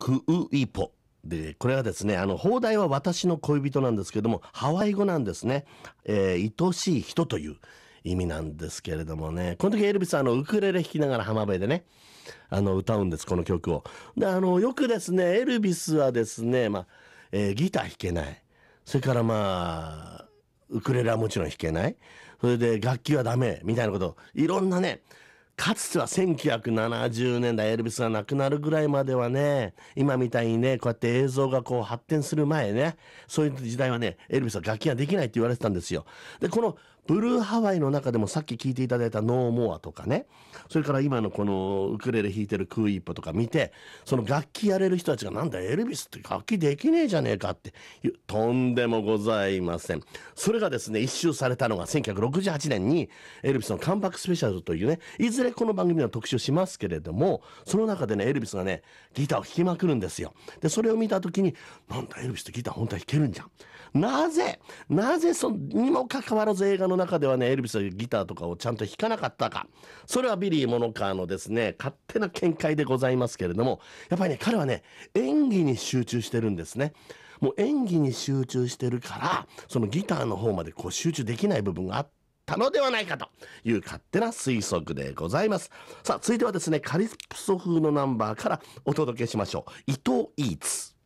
クウイポ。で、これはですね、邦題は私の恋人なんですけども、ハワイ語なんですね。愛しい人という意味なんですけれどもね。この時エルビスはウクレレ弾きながら浜辺でね、歌うんです、この曲を。で、よくですね、エルビスはですね、ギター弾けない。それからウクレレはもちろん弾けない。それで楽器はダメ、みたいなこと、いろんなね、かつては1970年代エルビスが亡くなるぐらいまではね、今みたいにね、こうやって映像がこう発展する前ね、そういう時代はね、エルビスは楽器ができないって言われてたんですよ。で、このブルーハワイの中でもさっき聞いていただいたノーモアとかね、それから今のこのウクレレ弾いてるクーイッポとか見て、その楽器やれる人たちがなんだエルビスって楽器できねえじゃねえかっていう、とんでもございません。それがですね、一周されたのが1968年にエルビスのカムバックスペシャルというね、いずれこの番組では特集しますけれども、その中でね、エルビスがね、ギターを弾きまくるんですよ。で、それを見たときに、なんだエルビスってギター本当は弾けるんじゃん。なぜにもかかわらず映画の中ではね、エルビスはギターとかをちゃんと弾かなかったか。それはビリー・モノカーのですね、勝手な見解でございますけれども、やっぱりね、彼はね、演技に集中してるんですね。もう演技に集中してるから、そのギターの方までこう集中できない部分があったのではないかという勝手な推測でございます。さあ、続いてはですね、カリプソ風のナンバーからお届けしましょう。伊藤イーツ。